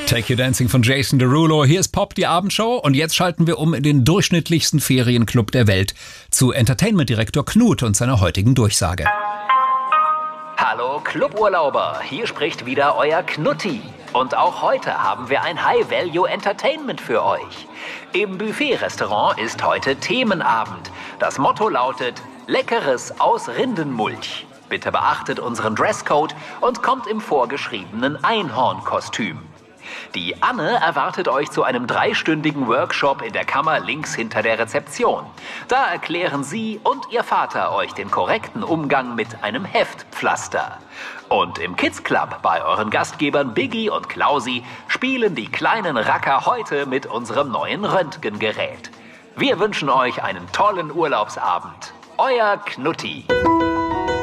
Take You Dancing von Jason Derulo. Hier ist Pop, die Abendshow. Und jetzt schalten wir um in den durchschnittlichsten Ferienclub der Welt zu Entertainment-Direktor Knut und seiner heutigen Durchsage. Hallo Cluburlauber, hier spricht wieder euer Knutti. Und auch heute haben wir ein High-Value-Entertainment für euch. Im Buffet-Restaurant ist heute Themenabend. Das Motto lautet Leckeres aus Rindenmulch. Bitte beachtet unseren Dresscode und kommt im vorgeschriebenen Einhornkostüm. Die Anne erwartet euch zu einem 3-stündigen Workshop in der Kammer links hinter der Rezeption. Da erklären sie und ihr Vater euch den korrekten Umgang mit einem Heftpflaster. Und im Kids Club bei euren Gastgebern Biggie und Klausi spielen die kleinen Racker heute mit unserem neuen Röntgengerät. Wir wünschen euch einen tollen Urlaubsabend. Euer Knutti.